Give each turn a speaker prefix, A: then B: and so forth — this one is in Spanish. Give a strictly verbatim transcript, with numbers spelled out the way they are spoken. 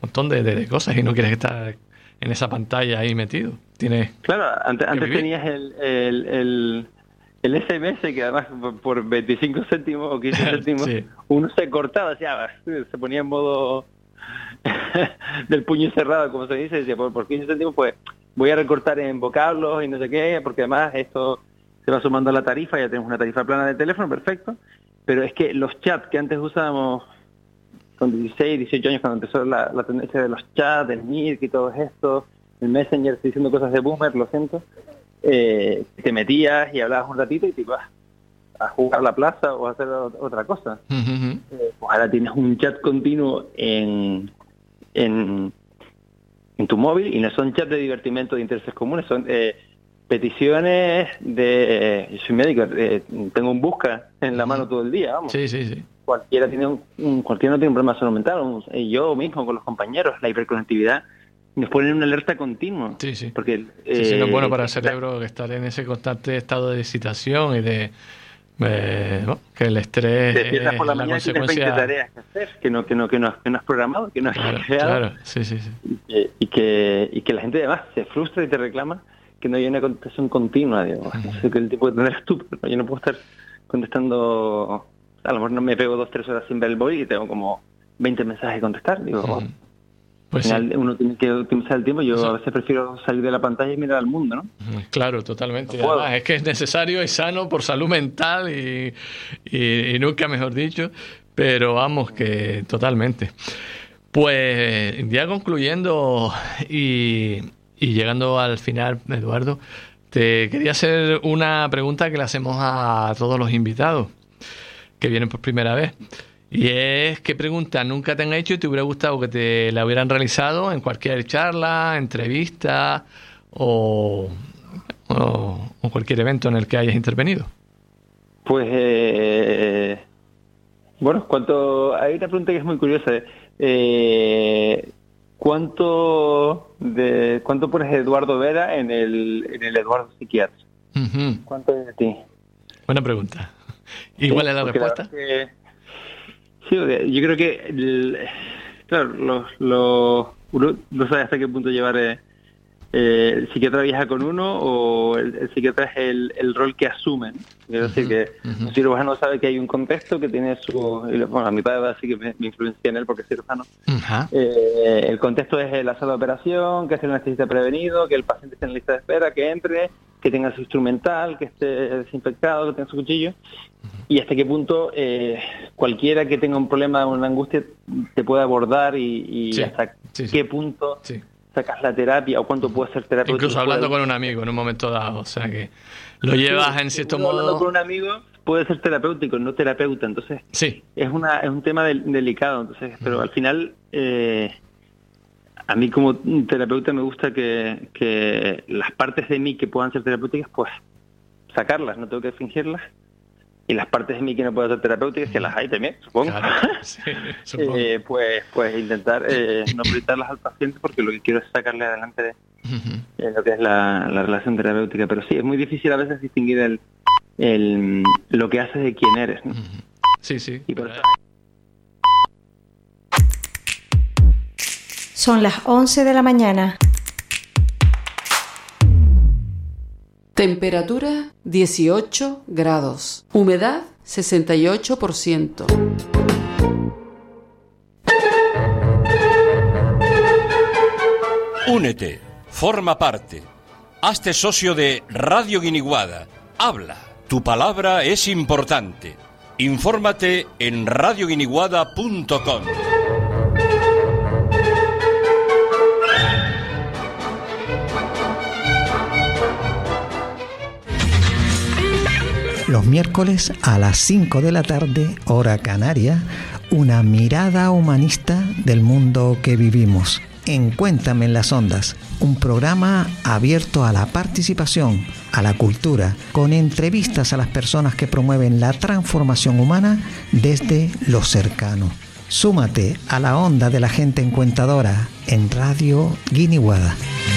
A: montón de, de, de cosas y no quieres estar en esa pantalla ahí metido. Tienes
B: claro, antes, antes tenías el, el, el, el ese eme ese que además por, por veinticinco céntimos o quince céntimos sí. uno se cortaba, decía, se ponía en modo del puño cerrado, como se dice, decía, por, por quince céntimos pues voy a recortar en vocablos y no sé qué, porque además esto se va sumando a la tarifa, ya tenemos una tarifa plana de teléfono, perfecto, pero es que los chats que antes usábamos con dieciséis, dieciocho años, cuando empezó la, la tendencia de los chats, el Meet y todo esto, el Messenger, estoy diciendo cosas de boomer, lo siento, eh, te metías y hablabas un ratito y te ibas a jugar a la plaza o a hacer otra cosa. Uh-huh. Eh, pues ahora tienes un chat continuo en, en, en tu móvil y no son chats de divertimento de intereses comunes, son eh, peticiones de... Eh, yo soy médico, eh, tengo un busca en la mano todo el día, vamos.
A: Sí, sí, sí.
B: Cualquiera tiene un, un cualquiera no tiene un problema de salud mental, un, yo mismo con los compañeros, la hiperconectividad nos pone en una alerta continua.
A: Sí, sí.
B: Porque
A: eh, sí, sí, no es bueno para el cerebro estar en ese constante estado de excitación y de eh, ¿no? que el estrés
B: despiertas por la,
A: la
B: mañana
A: consecuencia...
B: y tienes veinte tareas que hacer que no que no que no, que no has programado, que no has
A: claro,
B: creado.
A: Claro, sí, sí, sí.
B: Y que, y que y que la gente además se frustra y te reclama que no hay una contestación continua, digo, uh-huh. no sé qué tipo de tendrás tú, pero yo no puedo estar contestando. A lo mejor no me pego dos, tres horas sin ver el móvil y tengo como veinte mensajes que contestar. Digo, uh-huh. oh,
A: pues
B: al final
A: sí.
B: uno tiene que optimizar el tiempo. Yo
A: sí.
B: a veces prefiero salir de la pantalla y mirar al mundo, ¿no?
A: Uh-huh. Claro, totalmente.
B: No
A: Además, es que es necesario y sano por salud mental y, y, y nunca mejor dicho. Pero vamos, que totalmente. Pues ya concluyendo y, y llegando al final, Eduardo, te quería hacer una pregunta que le hacemos a todos los invitados que vienen por primera vez. Y es, ¿qué pregunta nunca te han hecho y te hubiera gustado que te la hubieran realizado en cualquier charla, entrevista o, o, o cualquier evento en el que hayas intervenido?
B: Pues, eh, bueno, ¿cuánto? Hay una pregunta que es muy curiosa. Eh, ¿Cuánto de cuánto pones de Eduardo Vera en el, en el Eduardo Psiquiatra? Uh-huh. ¿Cuánto es de ti?
A: Buena pregunta. ¿Y cuál es la respuesta?
B: La que, sí, yo creo que el, claro, los, los, uno no sabe hasta qué punto llevar eh, eh, el psiquiatra viaja con uno o el, el psiquiatra es el, el rol que asumen. Quiero uh-huh, decir que uh-huh. un cirujano sabe que hay un contexto que tiene su... Bueno, a mi padre así que me, me influencia en él porque es cirujano. Uh-huh. Eh, el contexto es la sala de operación, que es el anestesista prevenido, que el paciente esté en lista de espera, que entre, que tenga su instrumental, que esté desinfectado, que tenga su cuchillo. Uh-huh. Y hasta qué punto eh, cualquiera que tenga un problema o una angustia te puede abordar y, y
A: sí,
B: hasta
A: sí,
B: qué
A: sí.
B: punto...
A: Sí.
B: sacas la terapia o cuánto puede ser terapia.
A: Incluso hablando con un amigo en un momento dado, o sea que lo llevas sí, en cierto modo...
B: Hablando con un amigo puede ser terapéutico, no terapeuta, entonces
A: sí.
B: es una es un tema del, delicado, entonces pero uh-huh. al final eh, a mí como terapeuta me gusta que, que las partes de mí que puedan ser terapéuticas, pues sacarlas, no tengo que fingirlas. Y las partes de mí que no puedo ser terapéuticas, que las hay también, supongo,
A: claro, sí, supongo. eh,
B: pues pues intentar eh, no proyectarlas al paciente porque lo que quiero es sacarle adelante de, uh-huh. eh, lo que es la, la relación terapéutica. Pero sí, es muy difícil a veces distinguir el, el lo que haces de quién eres, ¿no?
A: Uh-huh. Sí, sí.
B: Y por eso...
C: Son las once de la mañana.
D: Temperatura dieciocho grados. Humedad sesenta y ocho por ciento.
E: Únete, forma parte. Hazte socio de Radio Guiniguada. Habla, tu palabra es importante. Infórmate en radio guiniguada punto com.
F: Los miércoles a las cinco de la tarde, hora canaria, una mirada humanista del mundo que vivimos. En Cuéntame en las Ondas, un programa abierto a la participación, a la cultura, con entrevistas a las personas que promueven la transformación humana desde lo cercano. Súmate a la onda de la gente encuentadora en Radio Guiniguada.